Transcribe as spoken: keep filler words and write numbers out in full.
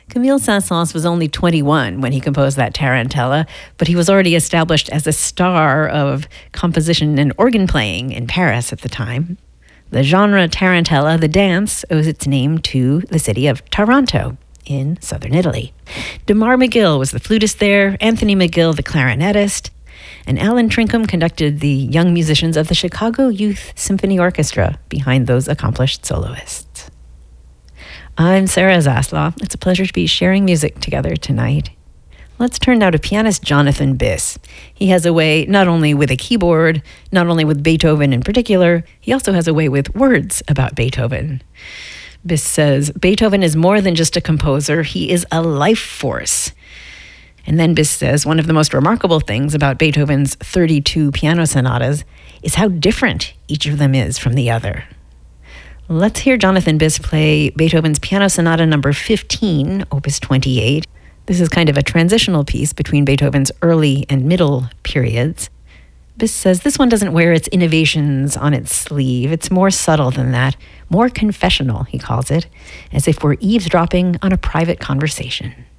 Camille Saint-Saëns was only twenty-one when he composed that Tarantella, but he was already established as a star of composition and organ playing in Paris at the time. The genre Tarantella, the dance, owes its name to the city of Taranto in southern Italy. DeMar McGill was the flutist there, Anthony McGill the clarinetist, and Alan Trinkham conducted the young musicians of the Chicago Youth Symphony Orchestra behind those accomplished soloists. I'm Sarah Zaslow. It's a pleasure to be sharing music together tonight. Let's turn now to pianist Jonathan Biss. He has a way not only with a keyboard, not only with Beethoven in particular, he also has a way with words about Beethoven. Biss says, Beethoven is more than just a composer, he is a life force. And then Biss says, one of the most remarkable things about Beethoven's thirty-two piano sonatas is how different each of them is from the other. Let's hear Jonathan Biss play Beethoven's Piano Sonata number fifteen, opus twenty-eight. This is kind of a transitional piece between Beethoven's early and middle periods. Biss says this one doesn't wear its innovations on its sleeve. It's more subtle than that, more confessional, he calls it, as if we're eavesdropping on a private conversation.